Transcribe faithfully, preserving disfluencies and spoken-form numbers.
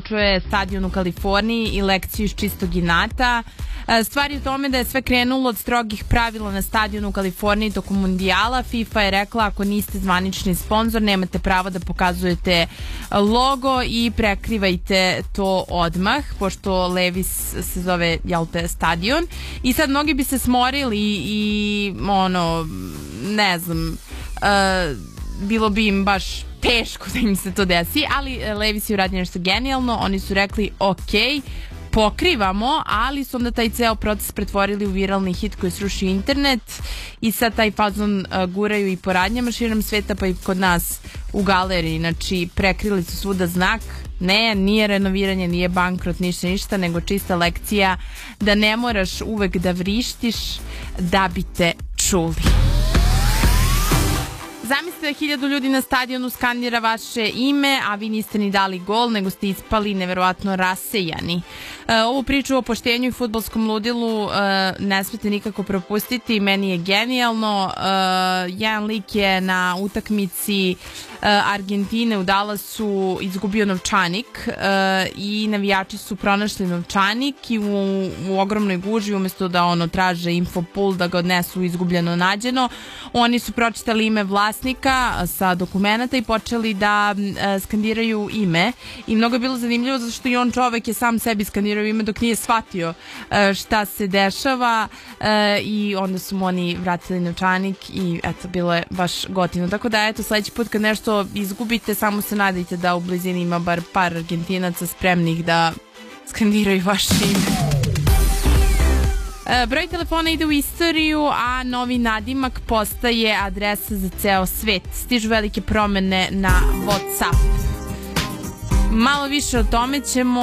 preporučuje stadion u Kaliforniji i lekciju iz čistog inata. Stvar je u tome da je sve krenulo od strogih pravila na stadionu u Kaliforniji tokom mundijala. FIFA je rekla ako niste zvanični sponsor nemate pravo da pokazujete logo i prekrivajte to odmah, pošto Levis se zove, jel te, stadion. I sad mnogi bi se smorili i ono, ne znam, uh, bilo bi im baš teško da im se to desi, ali Levis je uradio nešto genijalno. Oni su rekli ok, pokrivamo, ali su onda taj ceo proces pretvorili u viralni hit koji srušio internet i sad taj fazon uh, guraju i po radnjama širom sveta, pa i kod nas u galeriji. Znači, prekrili su svuda znak. Ne, nije renoviranje, nije bankrot, ništa, ništa, nego čista lekcija da ne moraš uvek da vrištiš da bi te čuli. Zamislite da hiljadu ljudi na stadionu skandira vaše ime, a vi niste ni dali gol, nego ste ispali neverovatno rasejani. E, ovu priču o poštenju i fudbalskom ludilu e, ne smete nikako propustiti, meni je genijalno. E, jedan lik je na utakmici e, Argentine u Dallasu izgubio novčanik e, i navijači su pronašli novčanik i u, u ogromnoj gužvi, umjesto da ono traže infopul da ga odnesu izgubljeno nađeno, oni su pročitali ime vlasti sa dokumenta i počeli da e, skandiraju ime i mnogo je bilo zanimljivo zato što i on čovek je sam sebi skandirao ime dok nije shvatio e, šta se dešava e, i onda su mu oni vratili novčanik i eto, bilo je baš gotivno. Tako da eto, sledeći put kad nešto izgubite, samo se nadajte da u blizini ima bar par Argentinaca spremnih da skandiraju vaše ime. Broj telefona ide u istoriju, a novi nadimak postaje adresa za ceo svet. Stižu velike promene na WhatsApp. Malo više o tome ćemo